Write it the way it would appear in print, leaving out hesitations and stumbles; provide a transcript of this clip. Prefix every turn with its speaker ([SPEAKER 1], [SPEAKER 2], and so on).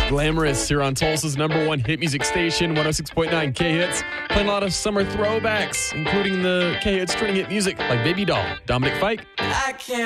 [SPEAKER 1] Glamorous here on Tulsa's #1 hit music station, 106.9 K-Hits. Playing a lot of summer throwbacks, including the K-Hits string hit music like Baby Doll, Dominic Fike.
[SPEAKER 2] I can't